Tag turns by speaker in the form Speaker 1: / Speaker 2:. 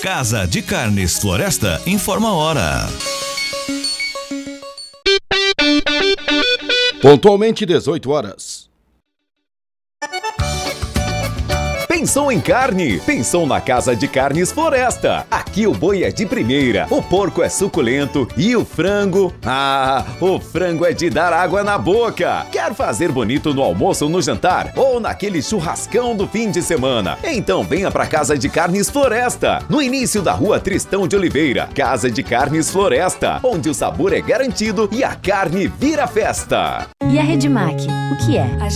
Speaker 1: Casa de Carnes Floresta informa a hora.
Speaker 2: Pontualmente 18 horas.
Speaker 3: Pensou em carne? Pensou na Casa de Carnes Floresta. Aqui o boi é de primeira, o porco é suculento e o frango... o frango é de dar água na boca. Quer fazer bonito no almoço ou no jantar? Ou naquele churrascão do fim de semana? Então venha pra Casa de Carnes Floresta, no início da Rua Tristão de Oliveira. Casa de Carnes Floresta, onde o sabor é garantido e a carne vira festa.
Speaker 4: E a Redmac, o que é?